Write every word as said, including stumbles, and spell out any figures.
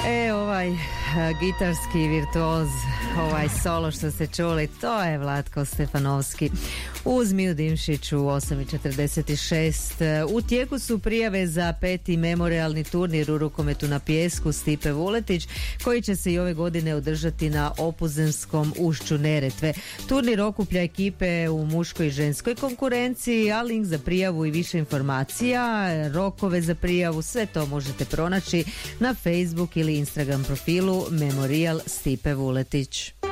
E, ovaj uh, gitarski virtuoz, ovaj solo što ste čuli, to je Vlatko Stefanovski uz Miju Dimšić u osam i četrdeset šest. U tijeku su prijave za peti memorijalni turnir u rukometu na pijesku Stipe Vuletić, koji će se i ove godine održati na Opuzenskom ušću Neretve. Turnir okuplja ekipe u muškoj i ženskoj konkurenciji, a link za prijavu i više informacija, rokove za prijavu, sve to možete pronaći na Facebook ili Instagram profilu Memorijal Stipe Vuletić.